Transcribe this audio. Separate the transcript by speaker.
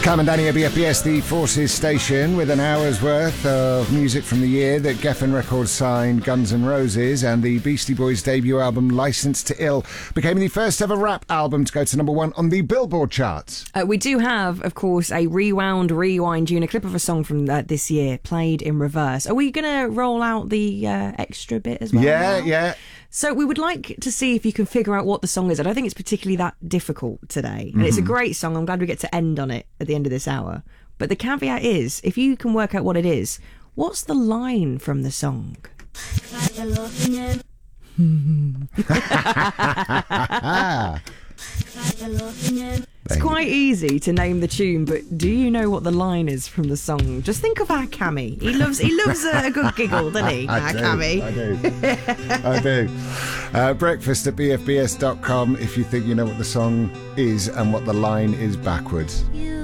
Speaker 1: Cam and Danny at BFBS, the Forces station, with an hour's worth of music from the year that Geffen Records signed Guns N' Roses, and the Beastie Boys' debut album, Licensed to Ill, became the first ever rap album to go to number one on the Billboard charts.
Speaker 2: We do have, of course, a rewind tune, a clip of a song from this year, played in reverse. Are we going to roll out the extra bit as well?
Speaker 1: Yeah.
Speaker 2: So we would like to see if you can figure out what the song is. I don't think it's particularly that difficult today. And it's a great song. I'm glad we get to end on it at the end of this hour. But the caveat is, if you can work out what it is, what's the line from the song? It's quite easy to name the tune, but do you know what the line is from the song? Just think of our Cammy. He loves a good giggle, doesn't he? Cammy.
Speaker 1: I do. Breakfast at bfbs.com if you think you know what the song is and what the line is backwards.